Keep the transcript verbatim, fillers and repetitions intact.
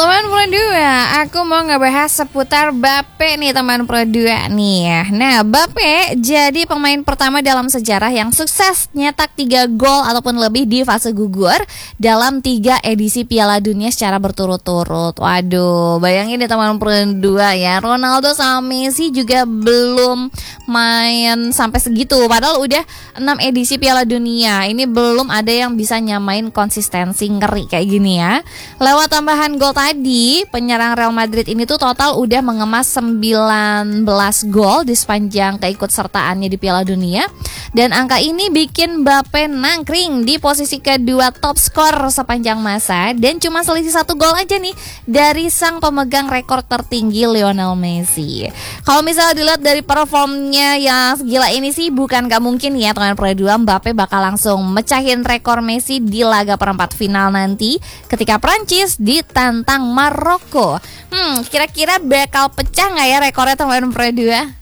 Teman Pro dua, aku mau ngebahas seputar Mbappe nih teman Pro dua nih ya. Nah, Mbappe jadi pemain pertama dalam sejarah yang sukses nyetak tiga gol ataupun lebih di fase gugur dalam tiga edisi Piala Dunia secara berturut-turut. Waduh, bayangin deh teman Pro dua ya, Ronaldo sama Messi juga belum main sampai segitu. Padahal udah enam edisi Piala Dunia. Ini belum ada yang bisa nyamain konsistensi ngeri kayak gini ya. Lewat tambahan gol tadi, penyerang Real Madrid ini tuh total udah mengemas sembilan belas gol di sepanjang keikutsertaannya di Piala Dunia. Dan angka ini bikin Mbappe nangkring di posisi kedua top skor sepanjang masa, dan cuma selisih satu gol aja nih dari sang pemegang rekor tertinggi Lionel Messi. Kalau misalnya dilihat dari performnya yang gila ini sih, bukan gak mungkin ya teman Pro dua, Mbappe bakal langsung mecahin rekor Messi di laga perempat final nanti ketika Prancis ditantang Maroko. Hmm, kira-kira bakal pecah gak ya rekornya teman Pro dua?